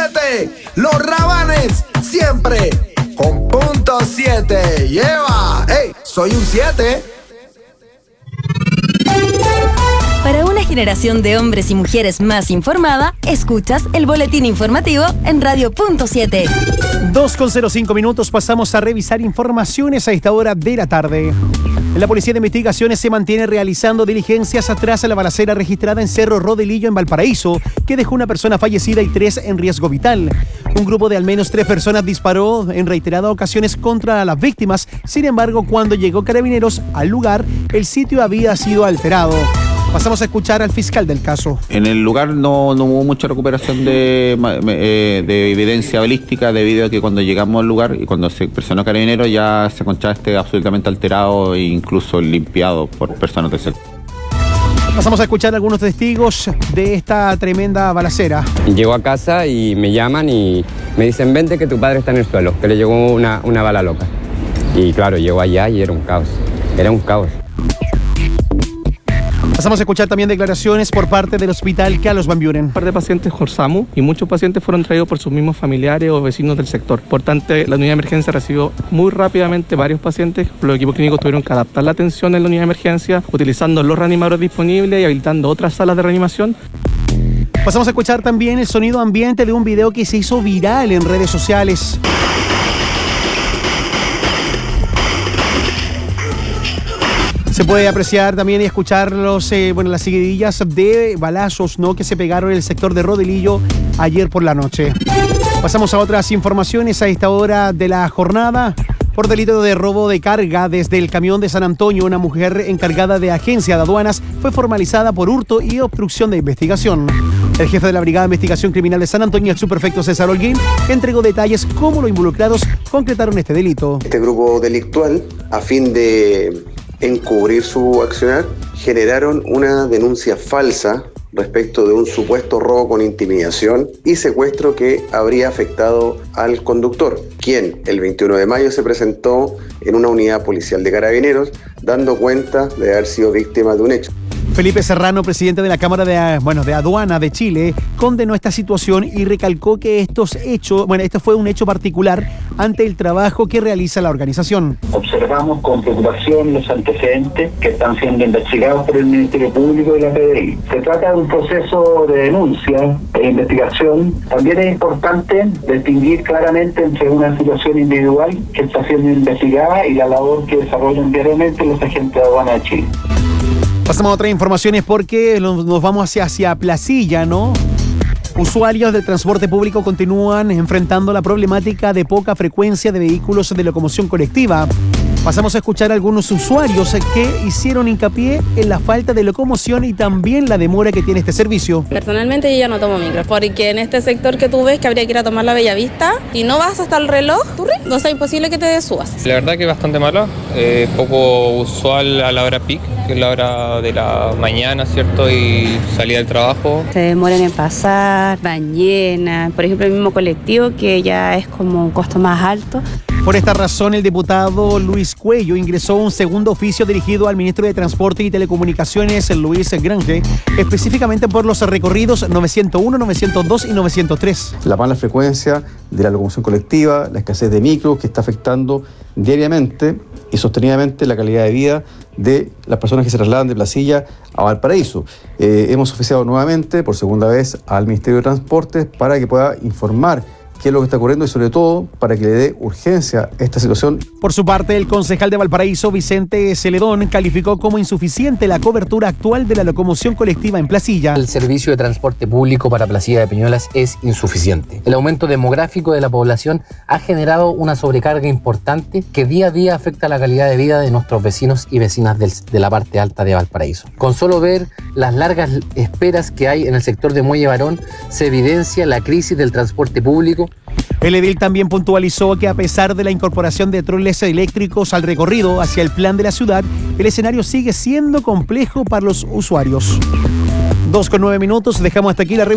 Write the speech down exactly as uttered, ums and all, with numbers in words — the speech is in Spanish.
siete. Los Rabanes, siempre con punto siete. Lleva, hey, soy un siete. Para una generación de hombres y mujeres más informada, escuchas el boletín informativo en Radio Punto siete. dos con cero cinco minutos, pasamos a revisar informaciones a esta hora de la tarde. La Policía de Investigaciones se mantiene realizando diligencias tras la balacera registrada en Cerro Rodelillo, en Valparaíso, que dejó una persona fallecida y tres en riesgo vital. Un grupo de al menos tres personas disparó en reiteradas ocasiones contra las víctimas. Sin embargo, cuando llegó Carabineros al lugar, el sitio había sido alterado. Pasamos a escuchar al fiscal del caso. En el lugar no, no hubo mucha recuperación de, eh, de evidencia balística, debido a que cuando llegamos al lugar y cuando se presionó Carabineros ya se encontraba este absolutamente alterado e incluso limpiado por personas del sector. Pasamos a escuchar a algunos testigos de esta tremenda balacera. Llego a casa y me llaman y me dicen: vente que tu padre está en el suelo, que le llegó una, una bala loca. Y claro, llego allá y era un caos, era un caos. Pasamos a escuchar también declaraciones por parte del hospital Carlos Van Buren. Un par de pacientes Jorsamu y muchos pacientes fueron traídos por sus mismos familiares o vecinos del sector. Por tanto, la unidad de emergencia recibió muy rápidamente varios pacientes. Los equipos clínicos tuvieron que adaptar la atención en la unidad de emergencia, utilizando los reanimadores disponibles y habilitando otras salas de reanimación. Pasamos a escuchar también el sonido ambiente de un video que se hizo viral en redes sociales. Se puede apreciar también y escuchar los, eh, bueno, las seguidillas de balazos, ¿no?, que se pegaron en el sector de Rodelillo ayer por la noche. Pasamos a otras informaciones a esta hora de la jornada. Por delito de robo de carga desde el camión de San Antonio, una mujer encargada de agencia de aduanas fue formalizada por hurto y obstrucción de investigación. El jefe de la Brigada de Investigación Criminal de San Antonio, el subprefecto César Holguín, entregó detalles cómo los involucrados concretaron este delito. Este grupo delictual, a fin de encubrir su accionar, generaron una denuncia falsa respecto de un supuesto robo con intimidación y secuestro que habría afectado al conductor, quien el veintiuno de mayo se presentó en una unidad policial de Carabineros, dando cuenta de haber sido víctima de un hecho. Felipe Serrano, presidente de la Cámara de, bueno, de Aduana de Chile, condenó esta situación y recalcó que estos hechos, bueno, esto fue un hecho particular ante el trabajo que realiza la organización. Observamos con preocupación los antecedentes que están siendo investigados por el Ministerio Público y la P D I. Se trata de un proceso de denuncia e investigación. También es importante distinguir claramente entre una situación individual que está siendo investigada y la labor que desarrollan diariamente los agentes de aduana de Chile. Pasamos a otras informaciones porque nos vamos hacia, hacia Placilla, ¿no? Usuarios del transporte público continúan enfrentando la problemática de poca frecuencia de vehículos de locomoción colectiva. Pasamos a escuchar a algunos usuarios que hicieron hincapié en la falta de locomoción y también la demora que tiene este servicio. Personalmente yo ya no tomo micro, porque en este sector que tú ves que habría que ir a tomar la Bellavista y no vas hasta el reloj, ¿tú ves? No es imposible que te subas. La verdad que es bastante mala, eh, poco usual a la hora peak, que es la hora de la mañana, ¿cierto? Y salida del trabajo. Se demoran en pasar, van llenas, por ejemplo el mismo colectivo que ya es como un costo más alto. Por esta razón, el diputado Luis Cuello ingresó un segundo oficio dirigido al ministro de Transporte y Telecomunicaciones, Luis Grange, específicamente por los recorridos novecientos uno, novecientos dos y novecientos tres. La mala frecuencia de la locomoción colectiva, la escasez de micros que está afectando diariamente y sostenidamente la calidad de vida de las personas que se trasladan de Placilla a Valparaíso. Eh, hemos oficiado nuevamente, por segunda vez, al Ministerio de Transportes para que pueda informar qué es lo que está ocurriendo y sobre todo para que le dé urgencia a esta situación. Por su parte, el concejal de Valparaíso, Vicente Celedón, calificó como insuficiente la cobertura actual de la locomoción colectiva en Placilla. El servicio de transporte público para Placilla de Peñuelas es insuficiente. El aumento demográfico de la población ha generado una sobrecarga importante que día a día afecta la calidad de vida de nuestros vecinos y vecinas del, de la parte alta de Valparaíso. Con solo ver las largas esperas que hay en el sector de Muelle Barón, se evidencia la crisis del transporte público. El edil también puntualizó que a pesar de la incorporación de troles eléctricos al recorrido hacia el plan de la ciudad, el escenario sigue siendo complejo para los usuarios. Dos con nueve minutos, dejamos hasta aquí la revista.